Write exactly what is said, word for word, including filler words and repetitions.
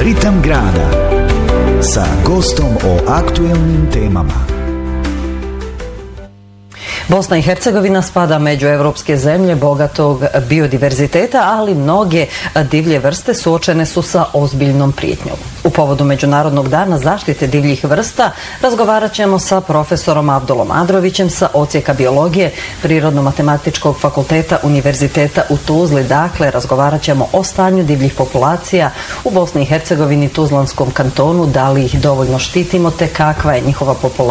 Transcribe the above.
Ritam grada sa gostom o aktuelnim temama. Bosna i Hercegovina spada među evropske zemlje bogatog biodiverziteta, ali mnoge divlje vrste suočene su sa ozbiljnom prijetnjom. U povodu Međunarodnog dana zaštite divljih vrsta razgovarat ćemo sa profesorom Abdulom Adrovićem sa odsjeka biologije Prirodno-matematičkog fakulteta Univerziteta u Tuzli. Dakle, razgovarat ćemo o stanju divljih populacija u Bosni i Hercegovini, Tuzlanskom kantonu, da li ih dovoljno štitimo te kakva je njihova populacija